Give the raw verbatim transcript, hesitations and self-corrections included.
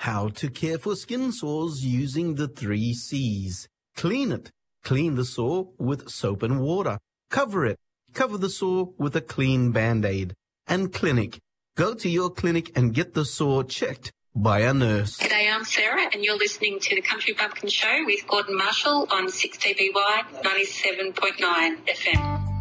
How to care for skin sores using the three C's. Clean it. Clean the sore with soap and water. Cover it. Cover the sore with a clean Band-Aid. And clinic. Go to your clinic and get the sore checked by a nurse. G'day, I'm Sarah and you're listening to the Country Bumpkin Show with Gordon Marshall on six T B Y ninety-seven point nine F M.